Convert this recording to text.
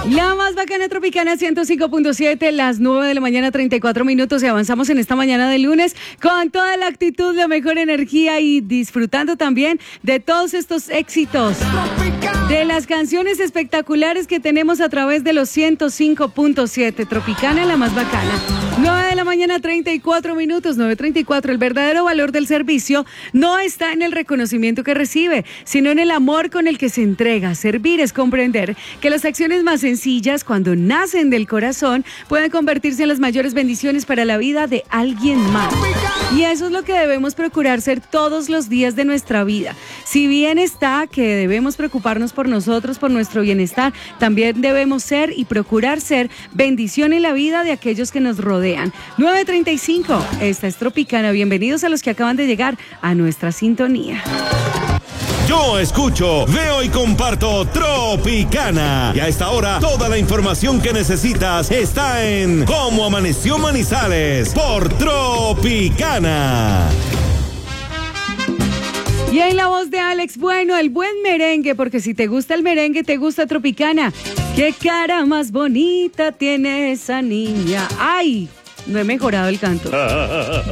La más bacana Tropicana 105.7, las 9 de la mañana, 34 minutos, y avanzamos en esta mañana de lunes con toda la actitud, la mejor energía y disfrutando también de todos estos éxitos, de las canciones espectaculares que tenemos a través de los 105.7. Tropicana, la más bacana. 9 de la mañana, 34 minutos, 9:34. El verdadero valor del servicio no está en el reconocimiento que recibe, sino en el amor con el que se entrega. Servir es comprender que las acciones más sencillas, cuando nacen del corazón, pueden convertirse en las mayores bendiciones para la vida de alguien más. Y eso es lo que debemos procurar ser todos los días de nuestra vida. Si bien está que debemos preocuparnos por nosotros, por nuestro bienestar, también debemos ser y procurar ser bendición en la vida de aquellos que nos rodean. 9:35, esta es Tropicana. Bienvenidos a los que acaban de llegar a nuestra sintonía. Yo escucho, veo y comparto Tropicana. Y a esta hora, toda la información que necesitas está en Cómo Amaneció Manizales por Tropicana. Y en la voz de Alex Bueno, el buen merengue, porque si te gusta el merengue, te gusta Tropicana. ¡Qué cara más bonita tiene esa niña! ¡Ay! No he mejorado el canto.